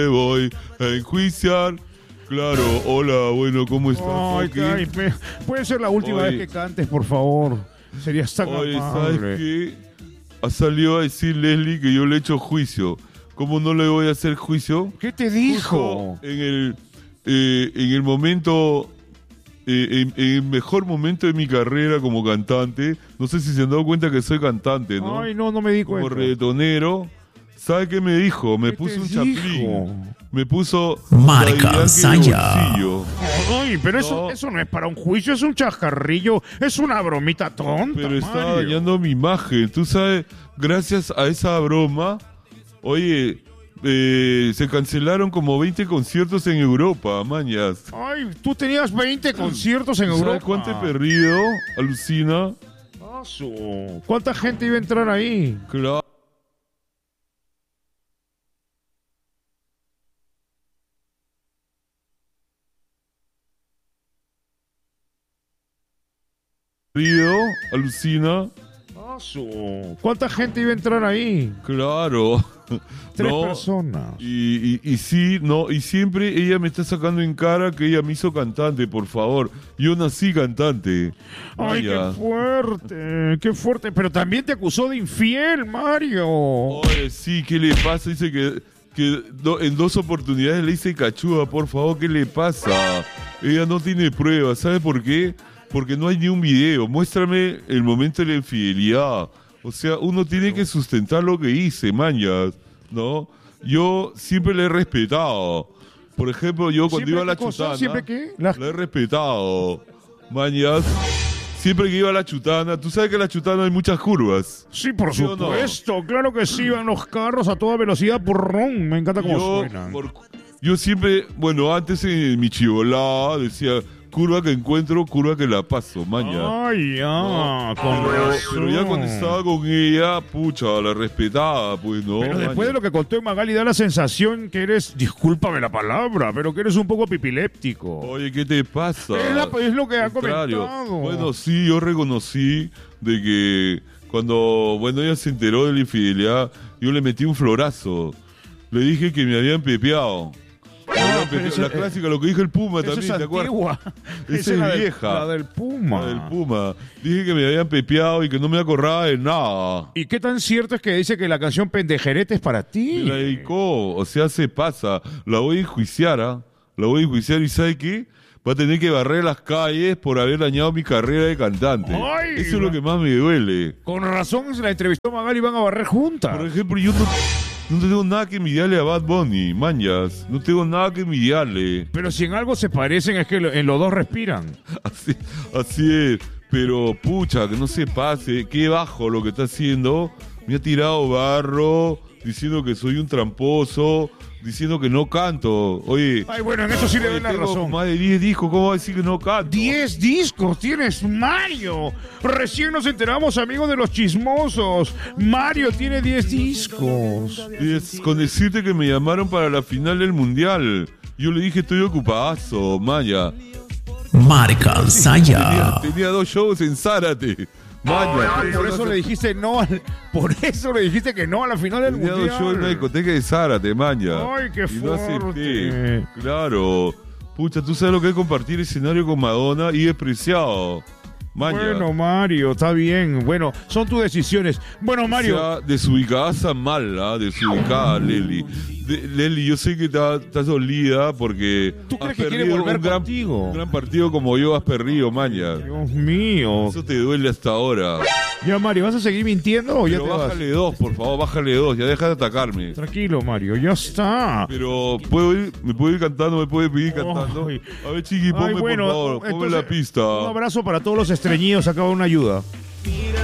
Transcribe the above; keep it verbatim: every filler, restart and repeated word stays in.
Me voy a enjuiciar. Claro, hola, bueno, ¿cómo estás? Ay, Okay. ay, me- puede ser la última Oye. vez que cantes, por favor. Serías tan Oye, amable. ¿sabes qué? Ha salido a decir Leslie que yo le he hecho juicio. ¿Cómo no le voy a hacer juicio? ¿Qué te dijo? Justo en el, eh, en el momento, eh, en, en el mejor momento de mi carrera como cantante. No sé si se han dado cuenta que soy cantante, ¿no? Ay, no, no me di Como cuenta. reggaetonero. ¿Sabe qué me dijo? Me ¿Qué puso te un dijo? chaplín. Me puso Marca Daddy Yankee de Saya. bolsillo. Ay, pero eso, No. eso no es para un juicio, es un chascarrillo, es una bromita tonta. Pero está Mario. dañando mi imagen. Tú sabes, gracias a esa broma, oye, eh, se cancelaron como veinte conciertos en Europa, mañas. Ay, tú tenías veinte conciertos en Europa. ¿Sabes cuánto he perdido? Alucina. Ah, su- ¿Cuánta gente iba a entrar ahí? Claro. Perdido, alucina. Ah, su- ¿Cuánta gente iba a entrar ahí? Claro. Tres No, personas. Y, y, y sí, no, y siempre ella me está sacando en cara que ella me hizo cantante, por favor. Yo nací cantante. Ay, Vaya. qué fuerte, qué fuerte. Pero también te acusó de infiel, Mario. Oye, sí, ¿qué le pasa? Dice que, que do- en dos oportunidades le hice cachuda, por favor, ¿qué le pasa? Ella no tiene pruebas, ¿sabe por qué? Porque no hay ni un video. Muéstrame el momento de la infidelidad. O sea, uno tiene que sustentar lo que hice, mañas, ¿no? Yo siempre le he respetado. Por ejemplo, yo cuando ¿Siempre iba a la qué cosa? chutana, ¿Siempre qué? La- la he respetado, mañas. Siempre que iba a la chutana, tú sabes que en la chutana hay muchas curvas. Sí, por ¿Sí o no? supuesto. Claro que sí, van los carros a toda velocidad. Porrón. Me encanta cómo Yo, suenan. por- yo siempre, bueno, antes en mi chivolada decía, curva que encuentro, curva que la paso, maña. Ay, ya. No, con pero, razón. pero ya cuando estaba con ella, pucha, la respetaba, pues, ¿no? Pero después de maña. lo que contó Magali, da la sensación que eres, discúlpame la palabra, pero que eres un poco pipiléptico. Oye, ¿qué te pasa? Es, la- es lo que ha Contrario. comentado. Bueno, sí, yo reconocí de que cuando, bueno, ella se enteró de la infidelidad, yo le metí un florazo. Le dije que me habían pepeado. Me habían pero pepeado. eso- la clásica, lo que dijo el Puma Eso también, es ¿te acuerdas? antigua. Esa Esa es la del- vieja. La del Puma. La del Puma. Dije que me habían pepeado y que no me acordaba de nada. ¿Y qué tan cierto es que dice que la canción Pendejerete es para Me ti? la dedicó, o sea, se pasa. La voy a enjuiciar, ¿ah? La voy a enjuiciar y ¿sabe qué? Va a tener que barrer las calles por haber dañado mi carrera de cantante. Ay, Eso es lo que más me duele. Con razón se la entrevistó Magali y van a barrer juntas. Por ejemplo, yo no, no tengo nada que envidiarle a Bad Bunny, mañas. No tengo nada que envidiarle. Pero si en algo se parecen es que lo- en los dos respiran. Así, así es. Pero, pucha, que no se pase. Qué bajo lo que está haciendo. Me ha tirado barro, diciendo que soy un tramposo, diciendo que no canto. Oye, Ay, bueno, en eso sí le oye, doy la tengo razón. más de diez discos, ¿cómo va a decir que no canto? Diez discos tienes, Mario. Recién nos enteramos, amigos de los chismosos. Mario tiene diez discos. Es con decirte que me llamaron para la final del mundial. Yo le dije, estoy ocupadazo, Maya. Marca Tenía, Saya. tenía dos shows en Zárate. Maya. Ah, por eso le dijiste no al- por eso le dijiste que no a la final del Tenía dos shows en una mundial. discoteca de Zárate, Maya. Ay, qué Y no acepté. fuerte. Claro. Pucha, tú sabes lo que es compartir escenario con Madonna y es preciado. Maña. Bueno, Mario, está bien. Bueno, son tus decisiones. Bueno, Mario. O sea, desubicada mal, ¿ah? Desubicada, Leli. De- Leli, yo sé que está- estás dolida porque ¿Tú has crees que quiere perdido volver un gran, contigo? un gran partido como yo has perdido, Maña. Dios mío. Eso te duele hasta ahora. Ya, Mario, ¿vas a seguir mintiendo o ya Pero te vas? bájale dos, por favor, bájale dos. Ya deja de atacarme. Tranquilo, Mario, ya está. Pero, ¿puedo ir? ¿Me puedo ir cantando? ¿Me puedes pedir cantando? Ay. A ver, chiqui, ponme, Ay, bueno, por favor. Ponme entonces, la pista. Un abrazo para todos los estreñidos, acaba una ayuda.